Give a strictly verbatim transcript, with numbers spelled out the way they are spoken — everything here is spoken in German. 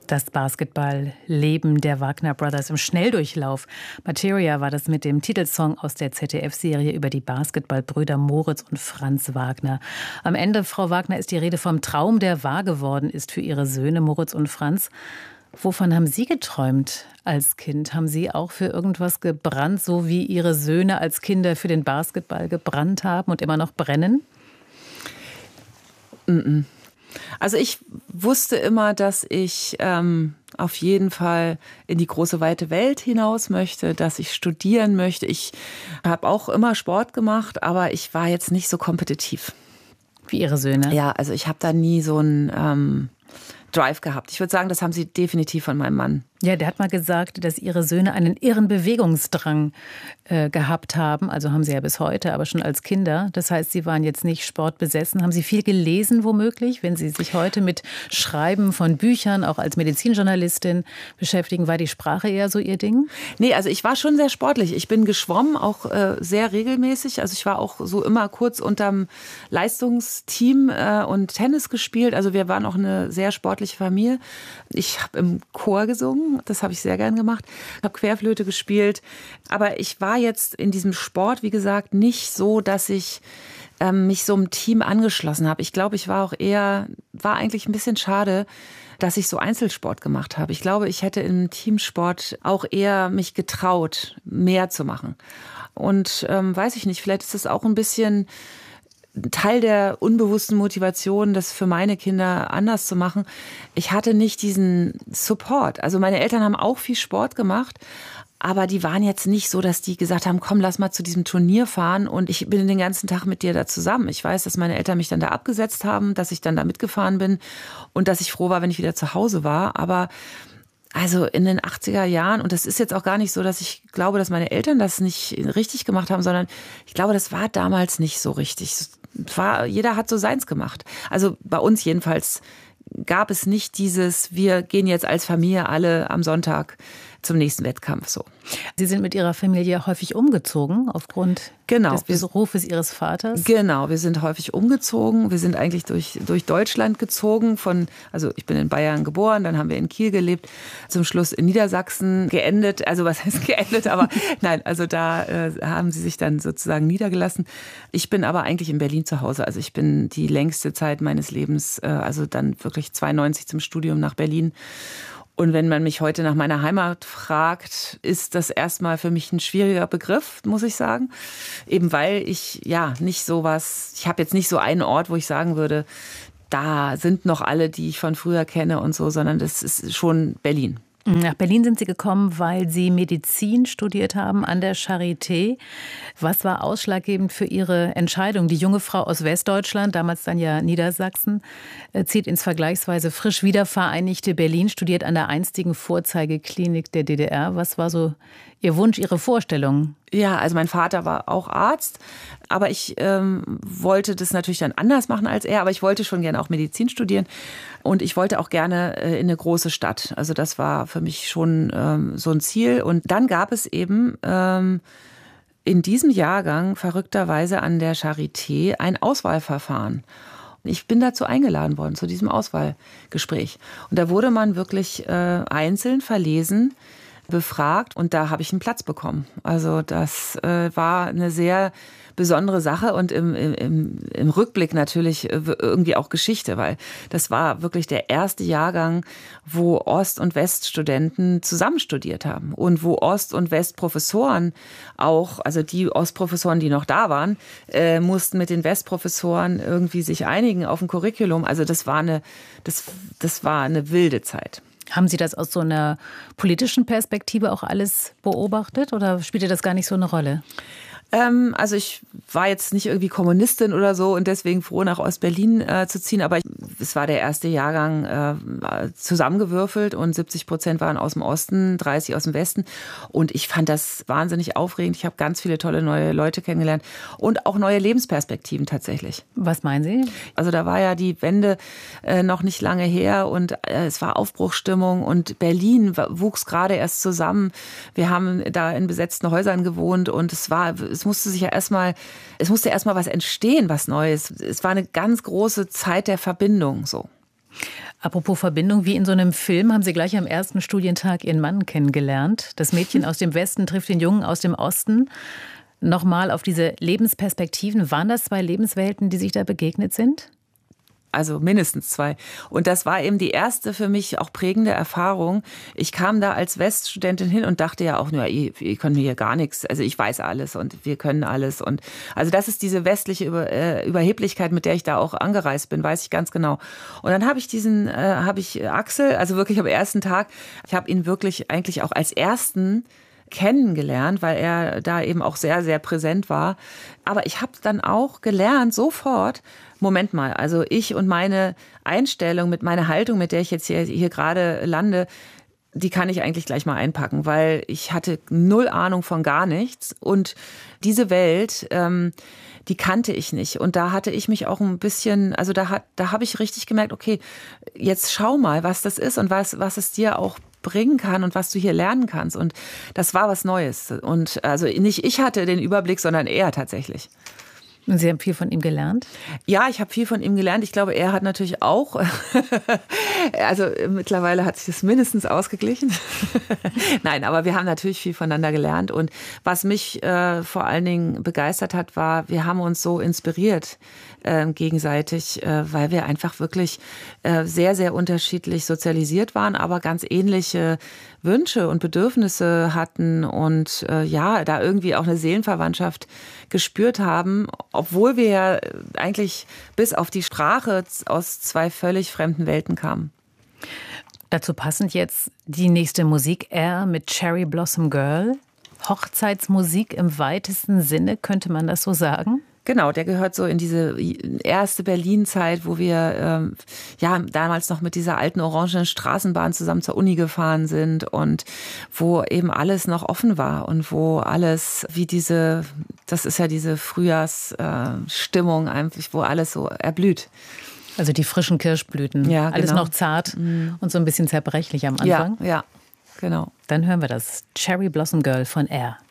Das Basketball-Leben der Wagner Brothers im Schnelldurchlauf. Materia war das mit dem Titelsong aus der Z D F-Serie über die Basketballbrüder Moritz und Franz Wagner. Am Ende, Frau Wagner, ist die Rede vom Traum, der wahr geworden ist für Ihre Söhne Moritz und Franz. Wovon haben Sie geträumt als Kind? Haben Sie auch für irgendwas gebrannt, so wie Ihre Söhne als Kinder für den Basketball gebrannt haben und immer noch brennen? Mm-mm. Also ich wusste immer, dass ich ähm, auf jeden Fall in die große, weite Welt hinaus möchte, dass ich studieren möchte. Ich habe auch immer Sport gemacht, aber ich war jetzt nicht so kompetitiv. Wie Ihre Söhne? Ja, also ich habe da nie so einen ähm, Drive gehabt. Ich würde sagen, das haben sie definitiv von meinem Mann. Ja, der hat mal gesagt, dass Ihre Söhne einen irren Bewegungsdrang äh, gehabt haben. Also haben sie ja bis heute, aber schon als Kinder. Das heißt, Sie waren jetzt nicht sportbesessen. Haben Sie viel gelesen womöglich? Wenn Sie sich heute mit Schreiben von Büchern, auch als Medizinjournalistin beschäftigen, war die Sprache eher so Ihr Ding? Nee, also ich war schon sehr sportlich. Ich bin geschwommen, auch äh, sehr regelmäßig. Also ich war auch so immer kurz unterm Leistungsteam äh, und Tennis gespielt. Also wir waren auch eine sehr sportliche Familie. Ich habe im Chor gesungen. Das habe ich sehr gern gemacht. Ich habe Querflöte gespielt. Aber ich war jetzt in diesem Sport, wie gesagt, nicht so, dass ich ähm, mich so einem Team angeschlossen habe. Ich glaube, ich war auch eher, war eigentlich ein bisschen schade, dass ich so Einzelsport gemacht habe. Ich glaube, ich hätte im Teamsport auch eher mich getraut, mehr zu machen. Und ähm, weiß ich nicht, vielleicht ist es auch ein bisschen Teil der unbewussten Motivation, das für meine Kinder anders zu machen. Ich hatte nicht diesen Support. Also meine Eltern haben auch viel Sport gemacht, aber die waren jetzt nicht so, dass die gesagt haben, komm, lass mal zu diesem Turnier fahren und ich bin den ganzen Tag mit dir da zusammen. Ich weiß, dass meine Eltern mich dann da abgesetzt haben, dass ich dann da mitgefahren bin und dass ich froh war, wenn ich wieder zu Hause war. Aber also in den achtziger Jahren, und das ist jetzt auch gar nicht so, dass ich glaube, dass meine Eltern das nicht richtig gemacht haben, sondern ich glaube, das war damals nicht so richtig. War, jeder hat so seins gemacht. Also bei uns jedenfalls gab es nicht dieses, wir gehen jetzt als Familie alle am Sonntag zum nächsten Wettkampf so. Sie sind mit Ihrer Familie häufig umgezogen aufgrund genau. des Berufes Ihres Vaters? Genau, wir sind häufig umgezogen. Wir sind eigentlich durch, durch Deutschland gezogen. Von, also ich bin in Bayern geboren, dann haben wir in Kiel gelebt, zum Schluss in Niedersachsen geendet. Also was heißt geendet? Aber nein, also da äh, haben sie sich dann sozusagen niedergelassen. Ich bin aber eigentlich in Berlin zu Hause. Also ich bin die längste Zeit meines Lebens, äh, also dann wirklich zweiundneunzig zum Studium nach Berlin. Und wenn man mich heute nach meiner Heimat fragt, ist das erstmal für mich ein schwieriger Begriff, muss ich sagen. Eben weil ich ja nicht so was, ich habe jetzt nicht so einen Ort, wo ich sagen würde, da sind noch alle, die ich von früher kenne und so, sondern das ist schon Berlin. Nach Berlin sind Sie gekommen, weil Sie Medizin studiert haben an der Charité. Was war ausschlaggebend für Ihre Entscheidung? Die junge Frau aus Westdeutschland, damals dann ja Niedersachsen, zieht ins vergleichsweise frisch wiedervereinigte Berlin, studiert an der einstigen Vorzeigeklinik der D D R. Was war so Ihr Wunsch, Ihre Vorstellung? Ja, also mein Vater war auch Arzt, aber ich ähm, wollte das natürlich dann anders machen als er, aber ich wollte schon gerne auch Medizin studieren und ich wollte auch gerne äh, in eine große Stadt. Also das war für mich schon ähm, so ein Ziel. Und dann gab es eben ähm, in diesem Jahrgang verrückterweise an der Charité ein Auswahlverfahren. Ich bin dazu eingeladen worden, zu diesem Auswahlgespräch. Und da wurde man wirklich äh, einzeln verlesen, befragt und da habe ich einen Platz bekommen. Also das äh, war eine sehr besondere Sache und im, im, im Rückblick natürlich irgendwie auch Geschichte, weil das war wirklich der erste Jahrgang, wo Ost- und Weststudenten zusammen studiert haben und wo Ost- und Westprofessoren auch, also die Ostprofessoren, die noch da waren, äh, mussten mit den Westprofessoren irgendwie sich einigen auf ein Curriculum. Also das war eine, das, das war eine wilde Zeit. Haben Sie das aus so einer politischen Perspektive auch alles beobachtet oder spielte das gar nicht so eine Rolle? Ähm, also ich war jetzt nicht irgendwie Kommunistin oder so und deswegen froh, nach Ostberlin äh, zu ziehen. Aber ich, es war der erste Jahrgang äh, zusammengewürfelt und siebzig Prozent waren aus dem Osten, dreißig aus dem Westen. Und ich fand das wahnsinnig aufregend. Ich habe ganz viele tolle neue Leute kennengelernt und auch neue Lebensperspektiven tatsächlich. Was meinen Sie? Also da war ja die Wende äh, noch nicht lange her und äh, es war Aufbruchsstimmung und Berlin wuchs gerade erst zusammen. Wir haben da in besetzten Häusern gewohnt und es war es musste sich ja erstmal, es musste erstmal was entstehen, was Neues. Es war eine ganz große Zeit der Verbindung, so. Apropos Verbindung, wie in so einem Film haben Sie gleich am ersten Studientag Ihren Mann kennengelernt. Das Mädchen aus dem Westen trifft den Jungen aus dem Osten. Nochmal auf diese Lebensperspektiven. Waren das zwei Lebenswelten, die sich da begegnet sind? Also mindestens zwei. Und das war eben die erste für mich auch prägende Erfahrung. Ich kam da als Weststudentin hin und dachte ja auch, nur, ihr, ihr könnt mir hier gar nichts. Also ich weiß alles und wir können alles. Und also das ist diese westliche Über, äh, Überheblichkeit, mit der ich da auch angereist bin, weiß ich ganz genau. Und dann habe ich diesen, äh, habe ich Axel, also wirklich am ersten Tag, ich habe ihn wirklich eigentlich auch als ersten kennengelernt, weil er da eben auch sehr, sehr präsent war. Aber ich habe dann auch gelernt, sofort, Moment mal, also ich und meine Einstellung, mit meiner Haltung, mit der ich jetzt hier, hier gerade lande, die kann ich eigentlich gleich mal einpacken, weil ich hatte null Ahnung von gar nichts. Und diese Welt, ähm, die kannte ich nicht. Und da hatte ich mich auch ein bisschen, also da hat, da habe ich richtig gemerkt, okay, jetzt schau mal, was das ist und was, was es dir auch bringen kann und was du hier lernen kannst. Und das war was Neues. Und also nicht ich hatte den Überblick, sondern er tatsächlich. Und Sie haben viel von ihm gelernt? Ja, ich habe viel von ihm gelernt. Ich glaube, er hat natürlich auch. Also mittlerweile hat sich das mindestens ausgeglichen. Nein, aber wir haben natürlich viel voneinander gelernt. Und was mich äh, vor allen Dingen begeistert hat, war, wir haben uns so inspiriert äh, gegenseitig, äh, weil wir einfach wirklich äh, sehr, sehr unterschiedlich sozialisiert waren, aber ganz ähnliche Wünsche und Bedürfnisse hatten und äh, ja, da irgendwie auch eine Seelenverwandtschaft gespürt haben, obwohl wir ja eigentlich bis auf die Sprache aus zwei völlig fremden Welten kamen. Dazu passend jetzt die nächste Musik, Air mit Cherry Blossom Girl. Hochzeitsmusik im weitesten Sinne, könnte man das so sagen? Genau, der gehört so in diese erste Berlin-Zeit, wo wir ähm, ja damals noch mit dieser alten orangenen Straßenbahn zusammen zur Uni gefahren sind und wo eben alles noch offen war und wo alles wie diese, das ist ja diese Frühjahrsstimmung äh, einfach, wo alles so erblüht. Also die frischen Kirschblüten, ja, alles genau. noch zart mhm. und so ein bisschen zerbrechlich am Anfang. Ja, ja, genau. Dann hören wir das Cherry Blossom Girl von Air.